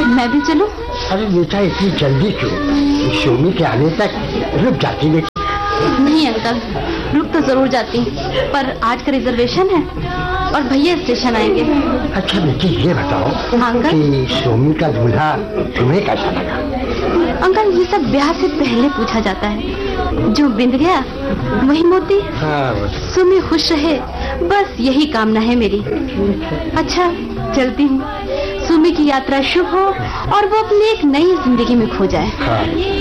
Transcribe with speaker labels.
Speaker 1: मैं भी चलूं?
Speaker 2: अरे बेटा इतनी जल्दी क्यों? सोमी के आने तक रुक जाती बेटी।
Speaker 1: नहीं अंकल, रुक तो जरूर जाती, पर आज का रिजर्वेशन है और भैया स्टेशन आएंगे।
Speaker 2: अच्छा बेटी ये बताओ
Speaker 1: अंकल
Speaker 2: कि सोमी का दूल्हा तुम्हें कैसा लगा?
Speaker 1: अंकल ये सब ब्याह से पहले पूछा जाता है। जो बिंद गया वही मोती।
Speaker 2: हाँ।
Speaker 1: सोमी खुश रहे, बस यही कामना है मेरी। अच्छा चलती हूँ। सोमी की यात्रा शुभ हो और वो अपनी एक नई जिंदगी में खो जाए।
Speaker 2: हाँ।